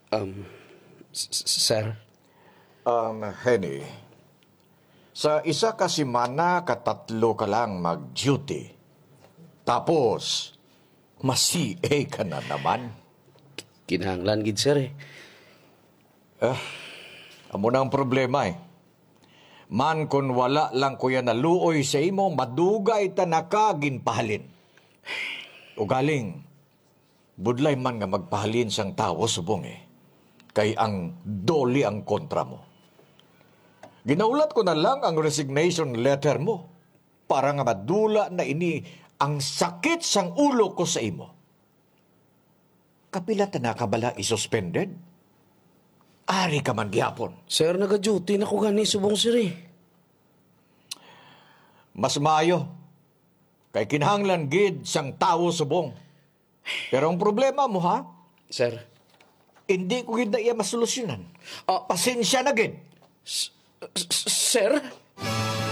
Sir? Henny, sa isa ka simana katatlo ka lang mag-duty. Tapos, ma-CA ka na naman. Kinahanglan gid sir eh. Amo na ang problema eh. Man kung wala lang kuya na luoy sa imo, madugay ta nakagin pahalin. O galing, budlay man nga magpahalin sang tawo subong eh. Kay ang doli ang kontra mo. Ginaulat ko na lang ang resignation letter mo para nga madula na ini ang sakit sang ulo ko sa imo. Kapila ta nakabala isuspended? Ari ka man gihapon. Sir, naga-duty na ko gani subong sir eh. Mas maayo. Kay kinahanglan gid sang tawo subong. Pero ang problema mo ha, Sir? hindi ko gid na iya masolusyonan. Pasensya na gid. Sir?